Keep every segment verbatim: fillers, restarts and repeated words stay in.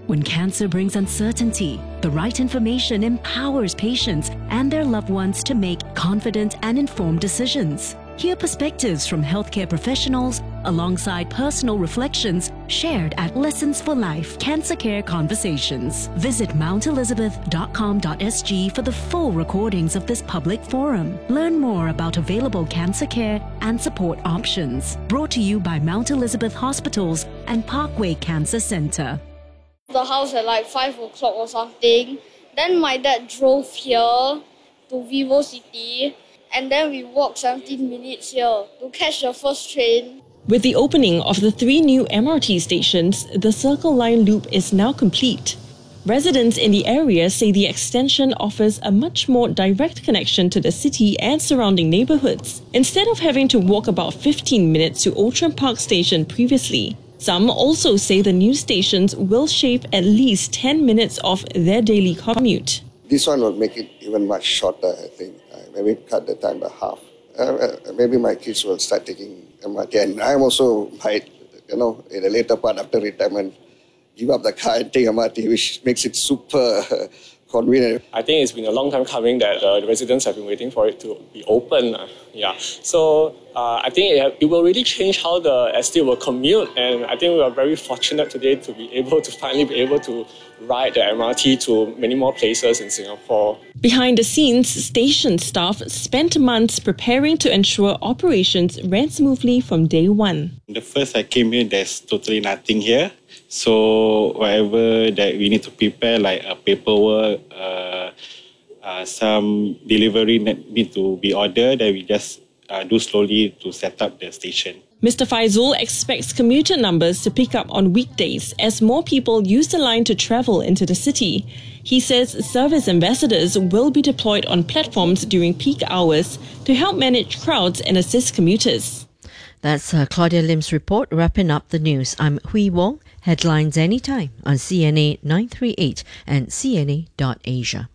When cancer brings uncertainty, the right information empowers patients and their loved ones to make confident and informed decisions. Hear perspectives from healthcare professionals alongside personal reflections shared at Lessons for Life Cancer Care Conversations. Visit mount elizabeth dot com dot s g for the full recordings of this public forum. Learn more about available cancer care and support options. Brought to you by Mount Elizabeth Hospitals and Parkway Cancer Centre. The house at like five o'clock or something. Then my dad drove here to Vivo City. And then we walked seventeen minutes here to catch the first train. With the opening of the three new M R T stations, the Circle Line loop is now complete. Residents in the area say the extension offers a much more direct connection to the city and surrounding neighbourhoods, instead of having to walk about fifteen minutes to Outram Park Station previously. Some also say the new stations will shave at least ten minutes off their daily commute. This one will make it even much shorter, I think. Maybe cut the time by half. Uh, maybe my kids will start taking M R T. And I'm also might, you know, in a later part after retirement, give up the car and take M R T, which makes it super convenient. I think it's been a long time coming that uh, the residents have been waiting for it to be open. Uh, yeah. So uh, I think it, it will really change how the estate will commute. And I think we are very fortunate today to be able to finally be able to ride the M R T to many more places in Singapore. Behind the scenes, station staff spent months preparing to ensure operations ran smoothly from day one. The first I came here, there's totally nothing here. So whatever that we need to prepare, like a paperwork, uh, uh, some delivery that need to be ordered, that we just uh, do slowly to set up the station. Mister Faizul expects commuter numbers to pick up on weekdays as more people use the line to travel into the city. He says service ambassadors will be deployed on platforms during peak hours to help manage crowds and assist commuters. That's uh, Claudia Lim's report, wrapping up the news. I'm Hui Wong. Headlines anytime on C N A nine three eight and C N A dot asia.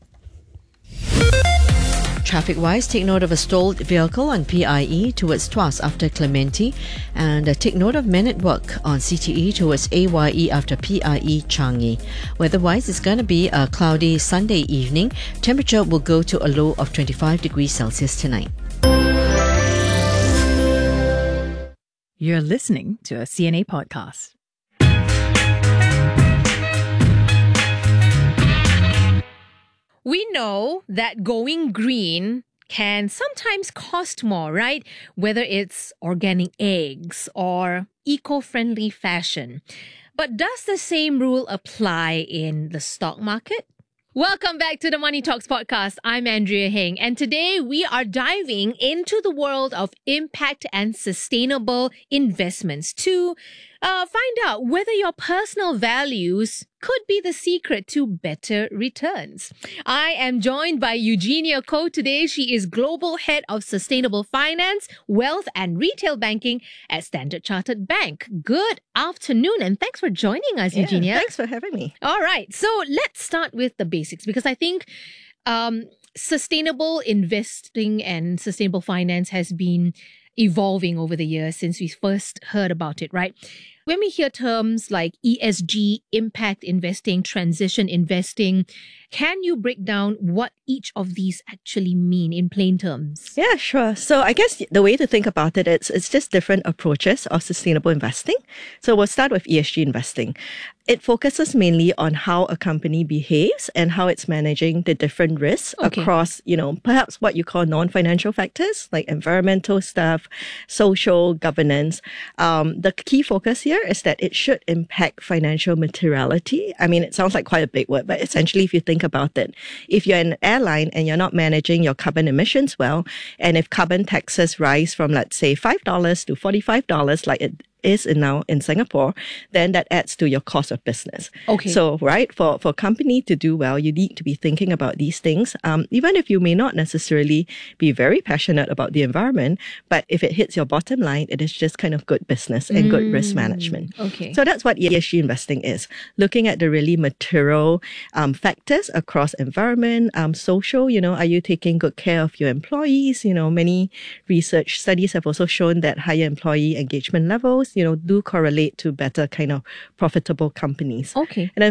Traffic-wise, take note of a stalled vehicle on P I E towards Tuas after Clementi, and uh, take note of men at work on C T E towards A Y E after P I E Changi. Weather-wise, it's going to be a cloudy Sunday evening. Temperature will go to a low of twenty-five degrees Celsius tonight. You're listening to a C N A podcast. We know that going green can sometimes cost more, right? Whether it's organic eggs or eco-friendly fashion. But does the same rule apply in the stock market? Welcome back to the Money Talks podcast. I'm Andrea Heng, and today we are diving into the world of impact and sustainable investments to uh, find out whether your personal values could be the secret to better returns. I am joined by Eugenia Koh today. She is Global Head of Sustainable Finance, Wealth and Retail Banking at Standard Chartered Bank. Good afternoon, and thanks for joining us, yeah, Eugenia. Thanks for having me. All right, so let's start with the basics, because I think um, sustainable investing and sustainable finance has been evolving over the years since we first heard about it, right? When we hear terms like E S G, impact investing, transition investing, can you break down what each of these actually mean in plain terms? Yeah, sure. So I guess the way to think about it is it's just different approaches of sustainable investing. So we'll start with E S G investing. It focuses mainly on how a company behaves and how it's managing the different risks okay. across, you know, perhaps what you call non-financial factors like environmental stuff, social, governance. Um, the key focus here is that it should impact financial materiality. I mean, it sounds like quite a big word, but essentially if you think about it, if you're an airline and you're not managing your carbon emissions well, and if carbon taxes rise from, let's say, five dollars to forty-five dollars like it is in now in Singapore, then that adds to your cost of business. Okay. So, right, for, for a company to do well, you need to be thinking about these things, um, even if you may not necessarily be very passionate about the environment, but if it hits your bottom line, it is just kind of good business and mm. good risk management. Okay. So that's what E S G investing is, looking at the really material um, factors across environment, um, social, you know, are you taking good care of your employees? You know, many research studies have also shown that higher employee engagement levels, you know, do correlate to better kind of profitable companies. Okay. And then